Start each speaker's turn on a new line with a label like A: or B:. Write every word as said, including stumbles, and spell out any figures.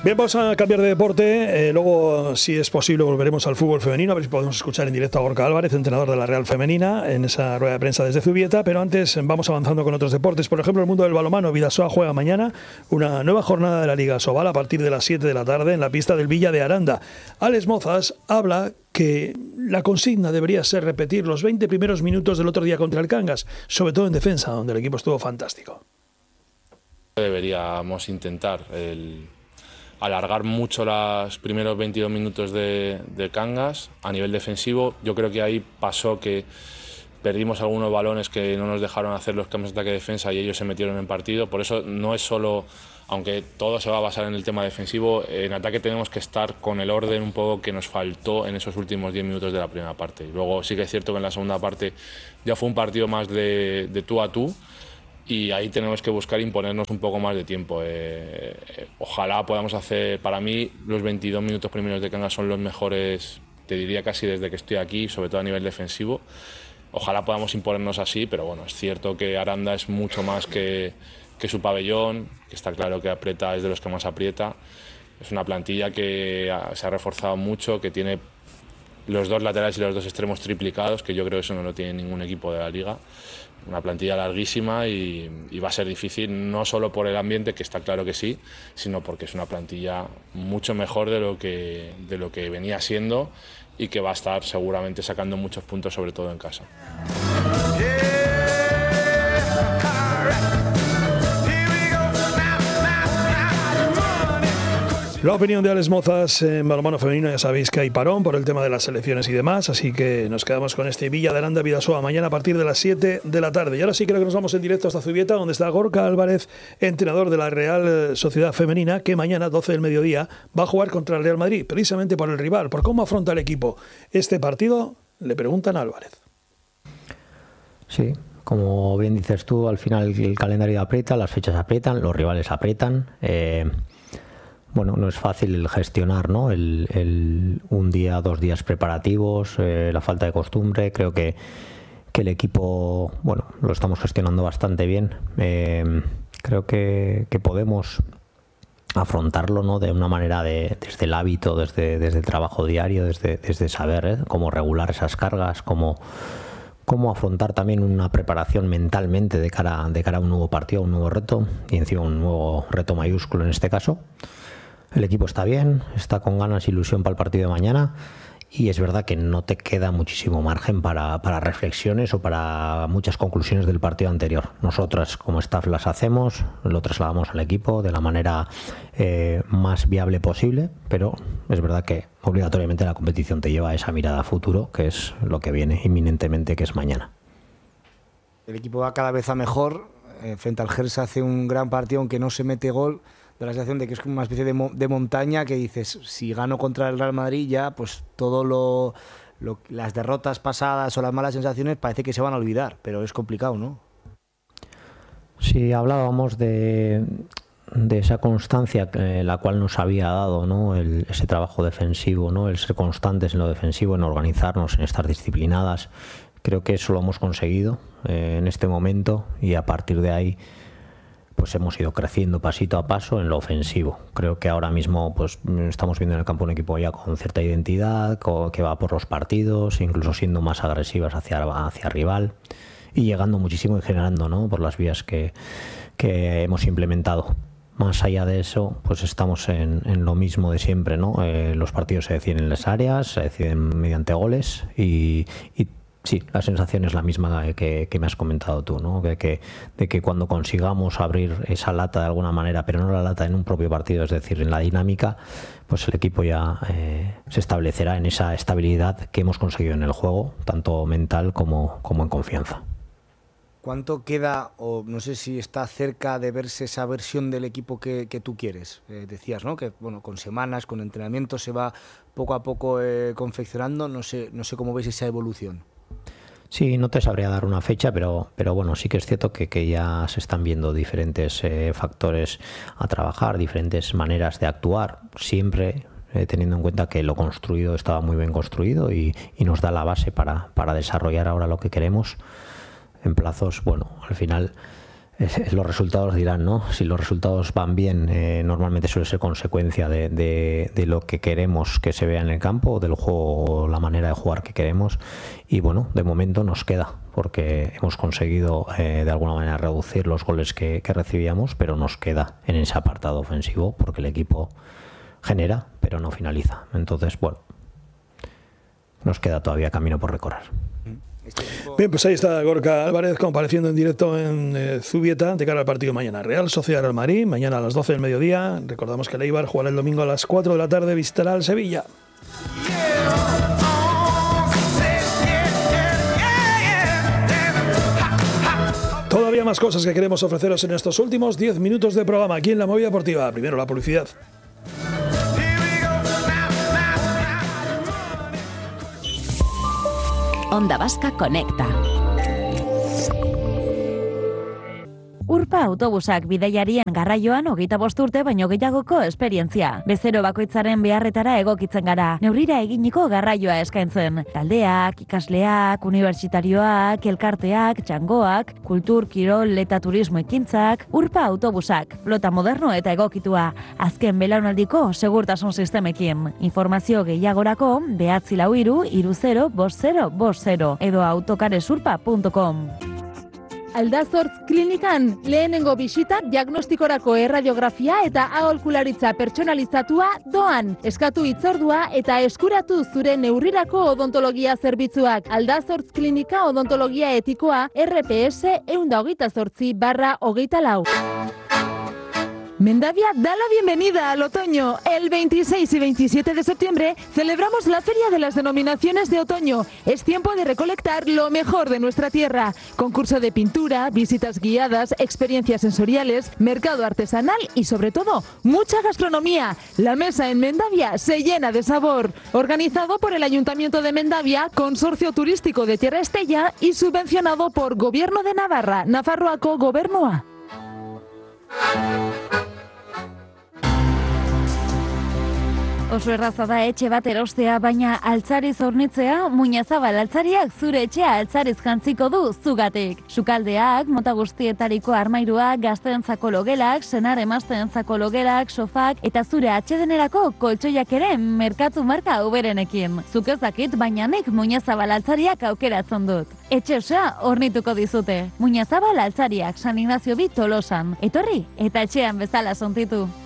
A: Bien, vamos a cambiar de deporte. Eh, luego, si es posible, volveremos al fútbol femenino. A ver si podemos escuchar en directo a Gorka Álvarez, entrenador de la Real Femenina, en esa rueda de prensa desde Zubieta. Pero antes vamos avanzando con otros deportes. Por ejemplo, el mundo del balonmano. Bidasoa juega mañana una nueva jornada de la Liga Sobal a partir de las siete de la tarde en la pista del Villa de Aranda. Alex Mozas habla que la consigna debería ser repetir los veinte primeros minutos del otro día contra el Cangas, sobre todo en defensa, donde el equipo estuvo fantástico.
B: Deberíamos intentar el alargar mucho los primeros veintidós minutos de, de Cangas a nivel defensivo. Yo creo que ahí pasó que perdimos algunos balones que no nos dejaron hacer los cambios de ataque-defensa y ellos se metieron en partido. Por eso no es solo, aunque todo se va a basar en el tema defensivo, en ataque tenemos que estar con el orden un poco que nos faltó en esos últimos diez minutos de la primera parte. Y luego sí que es cierto que en la segunda parte ya fue un partido más de, de tú a tú, y ahí tenemos que buscar imponernos un poco más de tiempo. Eh, eh, ojalá podamos hacer, para mí los veintidós minutos primeros de Cangas son los mejores, te diría casi desde que estoy aquí, sobre todo a nivel defensivo. Ojalá podamos imponernos así, pero bueno, es cierto que Aranda es mucho más que, que su pabellón, que está claro que aprieta, es de los que más aprieta. Es una plantilla que se ha reforzado mucho, que tiene los dos laterales y los dos extremos triplicados, que yo creo que eso no lo tiene ningún equipo de la liga. Una plantilla larguísima y, y va a ser difícil, no solo por el ambiente, que está claro que sí, sino porque es una plantilla mucho mejor de lo que, de lo que venía siendo y que va a estar seguramente sacando muchos puntos, sobre todo en casa.
A: La opinión de Alex Mozas en balonmano femenino. Ya sabéis que hay parón por el tema de las selecciones y demás, así que nos quedamos con este Villa de Aranda Bidasoa mañana a partir de las siete de la tarde. Y ahora sí creo que nos vamos en directo hasta Zubieta, donde está Gorka Álvarez, entrenador de la Real Sociedad Femenina, que mañana, doce del mediodía, va a jugar contra el Real Madrid, precisamente por el rival, por cómo afronta el equipo este partido. Le preguntan a Álvarez.
C: Sí, como bien dices tú, al final el calendario aprieta, las fechas aprietan, los rivales aprietan. Eh, Bueno, no es fácil el gestionar, ¿no? El, el un día, dos días preparativos, eh, la falta de costumbre. Creo que, que el equipo, bueno, lo estamos gestionando bastante bien. Eh, creo que, que podemos afrontarlo, ¿no? De una manera de, desde el hábito, desde, desde el trabajo diario, desde, desde saber ¿eh? cómo regular esas cargas, cómo, cómo afrontar también una preparación mentalmente de cara, de cara a un nuevo partido, un nuevo reto, y encima un nuevo reto mayúsculo en este caso. El equipo está bien, está con ganas e ilusión para el partido de mañana, y es verdad que no te queda muchísimo margen para, para reflexiones o para muchas conclusiones del partido anterior. Nosotras como staff las hacemos, lo trasladamos al equipo de la manera eh, más viable posible, pero es verdad que obligatoriamente la competición te lleva a esa mirada a futuro, que es lo que viene inminentemente, que es mañana.
D: El equipo va cada vez a mejor, eh, frente al Gersa hace un gran partido, aunque no se mete gol. Da la sensación de que es como una especie de, mo- de montaña que dices, si gano contra el Real Madrid ya, pues todo lo, lo las derrotas pasadas o las malas sensaciones parece que se van a olvidar, pero es complicado, ¿no?
C: Sí, hablábamos de, de esa constancia que, la cual nos había dado, ¿no? El, ese trabajo defensivo, ¿no? El ser constantes en lo defensivo, en organizarnos, en estar disciplinadas. Creo que eso lo hemos conseguido eh, en este momento, y a partir de ahí pues hemos ido creciendo pasito a paso en lo ofensivo. Creo que ahora mismo pues estamos viendo en el campo un equipo ya con cierta identidad, con, que va por los partidos, incluso siendo más agresivas hacia, hacia rival, y llegando muchísimo y generando, ¿no? Por las vías que, que hemos implementado. Más allá de eso, pues estamos en, en lo mismo de siempre, ¿no? Eh, los partidos se deciden en las áreas, se deciden mediante goles, y, y sí, la sensación es la misma que, que me has comentado tú, ¿no? De que, de que cuando consigamos abrir esa lata de alguna manera, pero no la lata en un propio partido, es decir, en la dinámica, pues el equipo ya eh, se establecerá en esa estabilidad que hemos conseguido en el juego, tanto mental como, como en confianza.
D: ¿Cuánto queda, o no sé si está cerca de verse esa versión del equipo que, que tú quieres? Eh, decías, ¿no? Que bueno, con semanas, con entrenamiento se va poco a poco eh, confeccionando. No sé, no sé cómo ves esa evolución.
C: Sí, no te sabría dar una fecha, pero, pero bueno, sí que es cierto que, que ya se están viendo diferentes eh, factores a trabajar, diferentes maneras de actuar, siempre eh, teniendo en cuenta que lo construido estaba muy bien construido y, y nos da la base para, para desarrollar ahora lo que queremos en plazos, bueno, al final los resultados dirán, ¿no? Si los resultados van bien, eh, normalmente suele ser consecuencia de, de, de lo que queremos que se vea en el campo, del juego, la manera de jugar que queremos. Y bueno, de momento nos queda, porque hemos conseguido eh, de alguna manera reducir los goles que, que recibíamos, pero nos queda en ese apartado ofensivo, porque el equipo genera, pero no finaliza. Entonces, bueno, nos queda todavía camino por recorrer.
A: Bien, pues ahí está Gorka Álvarez compareciendo en directo en eh, Zubieta de cara al partido mañana. Real Sociedad Real Madrid, mañana a las doce del mediodía. Recordamos que el Eibar jugará el domingo a las cuatro de la tarde, visitará al Sevilla. Todavía más cosas que queremos ofreceros en estos últimos diez minutos de programa aquí en La Movida Deportiva. Primero la publicidad.
E: Onda Vasca Conecta. Urpa autobusak bidaiarien garraioan hogeita bost urte baino gehiagoko esperientzia. Bezero bakoitzaren beharretara egokitzen gara. Neurrira eginiko garraioa eskaintzen. Taldeak, ikasleak, unibertsitarioak, elkarteak, txangoak, kultur, kirol eta turismo ekintzak, Urpa autobusak, flota moderno eta egokitua. Azken belaunaldiko segurtasun sistemekin. Informazio gehiagorako behatzi lau hiru hiru zero bost zero bost zero edo autocaresurpa punto com.
F: Aldazortz klinikan lehenengo bisita diagnostikorako erradiografia eta aholkularitza pertsonalizatua doan. Eskatu hitzordua eta eskuratu zure neurrirako odontologia zerbitzuak. Aldazortz klinika odontologia etikoa R P S ehun eta hogeita zortzi barra hogeita lau. Mendavia da la bienvenida al otoño. El veintiséis y veintisiete de septiembre celebramos la Feria de las Denominaciones de Otoño. Es tiempo de recolectar lo mejor de nuestra tierra. Concurso de pintura, visitas guiadas, experiencias sensoriales, mercado artesanal y sobre todo, mucha gastronomía. La mesa en Mendavia se llena de sabor. Organizado por el Ayuntamiento de Mendavia, Consorcio Turístico de Tierra Estella y subvencionado por Gobierno de Navarra, Nafarroako Gobernua.
E: Oso erraza da etxe bat erostea, baina altzariz hornitzea, Muñazabal altzariak zure etxea altzariz jantziko du zugatik. Sukaldeak, mota guztietariko armairuak, gazteentzako logelak, senar emazteentzako logelak, sofak eta zure atsedenerako koltsoiak ere merkatu marka uberenekin. Zuk ez dakit, baina nik Muñazabal altzariak aukeratzen dut. Etxe osoa hornituko dizute. Muñazabal altzariak, San Ignacio bi Tolosan. Etorri eta etxean bezala sontitu.